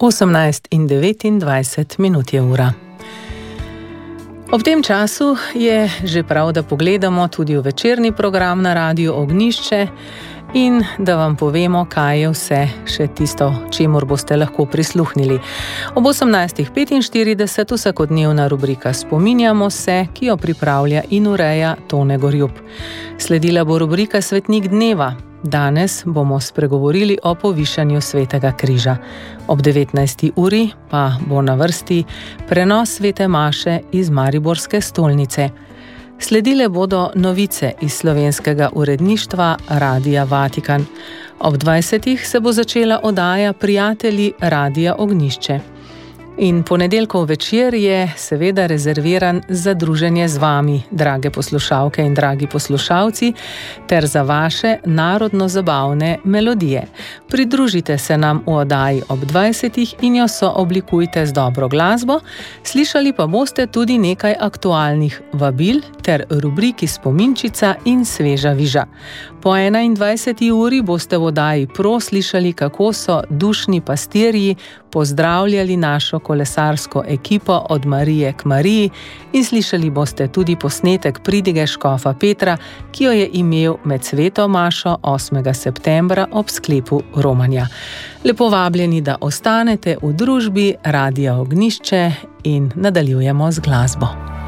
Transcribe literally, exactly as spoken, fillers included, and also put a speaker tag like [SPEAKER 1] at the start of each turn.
[SPEAKER 1] osemnajst in devetindvajset minut je ura. Ob tem času je že prav, da pogledamo tudi v večerni program na Radiu Ognjišče in da vam povemo, kaj je vse še tisto, čemur boste lahko prisluhnili. Ob osemnajst petinštirideset vsakodnevna rubrika Spominjamo se, ki jo pripravlja in ureja Tone Gorjup. Sledila bo rubrika Svetnik dneva. Danes bomo spregovorili o povišanju Svetega križa. Ob devetnajsti uri pa bo na vrsti prenos svete maše iz mariborske stolnice. Sledile bodo novice iz slovenskega uredništva Radia Vatikan. Ob dvajsetih se bo začela oddaja Prijatelji Radia Ognjišče. In ponedeljkov večer je seveda rezerviran za druženje z vami, drage poslušalke in dragi poslušalci, ter za vaše narodno-zabavne melodije. Pridružite se nam v oddaji ob dvajsetih in jo sooblikujte z dobro glasbo, slišali pa boste tudi nekaj aktualnih vabil ter rubriki Spominčica in Sveža viža. Po enaindvajseti uri boste v oddaji Pro slišali, kako so dušni pastirji pozdravljali našo kolesarsko ekipo od Marije k Mariji in slišali boste tudi posnetek pridige škofa Petra, ki jo je imel med sveto mašo osmega septembra ob sklepu romanja. Lepo vabljeni, da ostanete v družbi Radia Ognjišče in nadaljujemo z glasbo.